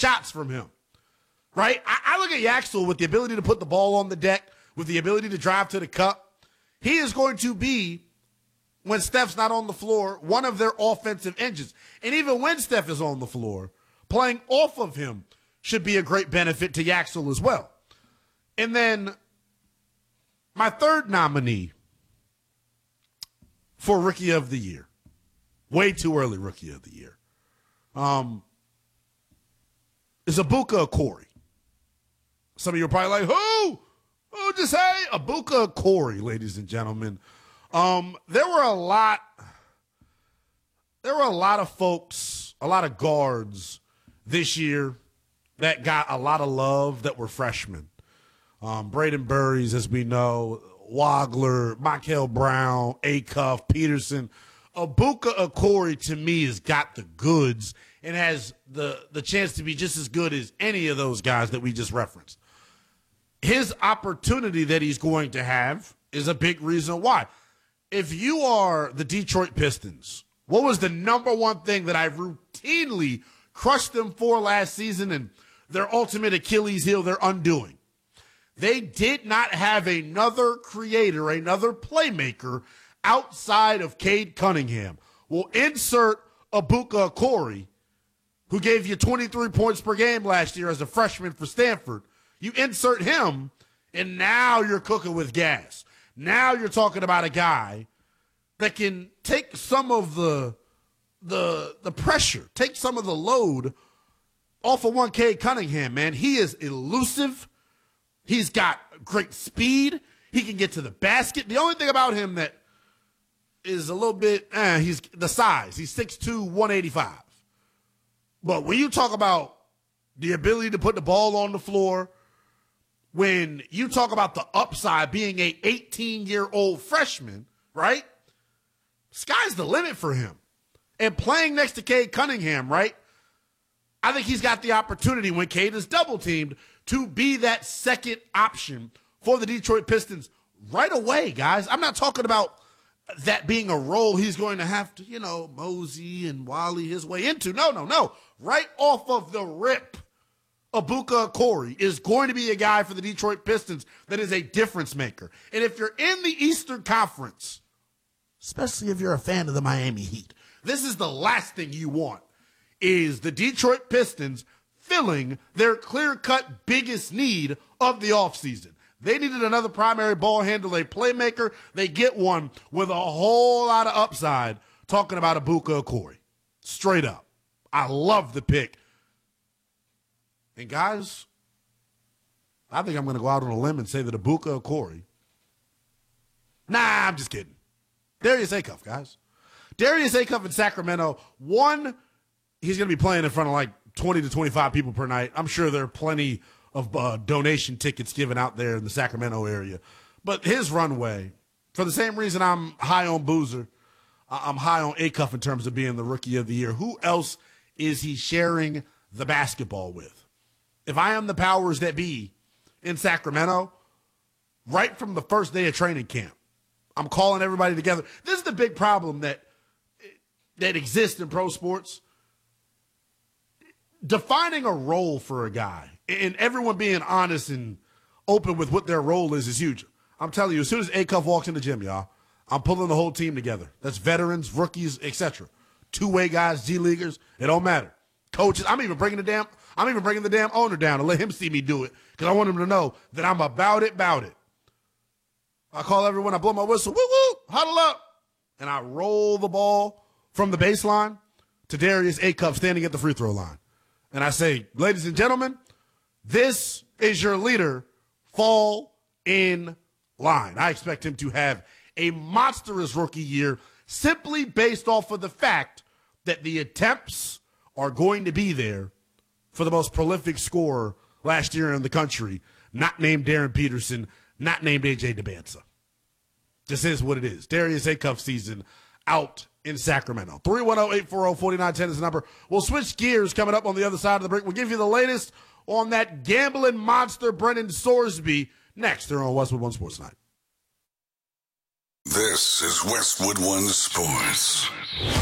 shots from him, right? I look at Yaxel with the ability to put the ball on the deck, with the ability to drive to the cup. He is going to be, when Steph's not on the floor, one of their offensive engines. And even when Steph is on the floor, playing off of him should be a great benefit to Yaxel as well. And then my third nominee for Rookie of the Year, way too early Rookie of the Year, is Abuka Okori. Some of you are probably like, who? Who'd you say? Abuka Okori, ladies and gentlemen. There were a lot of folks, a lot of guards this year that got a lot of love that were freshmen. Braden Burries, as we know, Wagler, Michael Brown, Acuff, Peterson. Abuka Okori, to me, has got the goods and has the chance to be just as good as any of those guys that we just referenced. His opportunity that he's going to have is a big reason why. If you are the Detroit Pistons, what was the number one thing that I routinely crushed them for last season and their ultimate Achilles heel, their undoing? They did not have another creator, another playmaker outside of Cade Cunningham. We'll insert Abuka Okori, who gave you 23 points per game last year as a freshman for Stanford. You insert him, and now you're cooking with gas. Now you're talking about a guy that can take some of the pressure, take some of the load off of one Cade Cunningham, man. He is elusive. He's got great speed. He can get to the basket. The only thing about him that is a little bit, he's the size. He's 6'2", 185. But when you talk about the ability to put the ball on the floor, when you talk about the upside being a 18-year-old freshman, right? Sky's the limit for him. And playing next to Cade Cunningham, right? I think he's got the opportunity when Cade is double-teamed to be that second option for the Detroit Pistons right away, guys. I'm not talking about that being a role he's going to have to, mosey and Wally his way into. No. Right off of the rip, Abuka Okori is going to be a guy for the Detroit Pistons that is a difference maker. And if you're in the Eastern Conference, especially if you're a fan of the Miami Heat, this is the last thing you want, is the Detroit Pistons filling their clear-cut biggest need of the offseason. They needed another primary ball handler, a playmaker. They get one with a whole lot of upside, talking about Abuka Okori. Straight up. I love the pick. And guys, I think I'm going to go out on a limb and say that Abuka Okori. Nah, I'm just kidding. Darius Acuff, guys. Darius Acuff in Sacramento. One, he's going to be playing in front of like 20 to 25 people per night. I'm sure there are plenty of donation tickets given out there in the Sacramento area. But his runway, for the same reason I'm high on Boozer, I'm high on Acuff in terms of being the Rookie of the Year. Who else is he sharing the basketball with? If I am the powers that be in Sacramento, right from the first day of training camp, I'm calling everybody together. This is the big problem that exists in pro sports. Defining a role for a guy and everyone being honest and open with what their role is huge. I'm telling you, as soon as Acuff walks in the gym, y'all, I'm pulling the whole team together. That's veterans, rookies, etc. Two-way guys, G-leaguers, it don't matter. Coaches, I'm even bringing the damn owner down and let him see me do it because I want him to know that I'm about it. I call everyone, I blow my whistle, woo-woo, huddle up, and I roll the ball from the baseline to Darius Acuff standing at the free throw line. And I say, ladies and gentlemen, this is your leader. Fall in line. I expect him to have a monstrous rookie year simply based off of the fact that the attempts are going to be there for the most prolific scorer last year in the country, not named Darren Peterson, not named A.J. Debinsa. This is what it is. Darius Acuff season out in Sacramento. 310-840-4910 is the number. We'll switch gears coming up on the other side of the break. We'll give you the latest on that gambling monster Brendan Sorsby next here on Westwood One Sports Night. This is Westwood One Sports.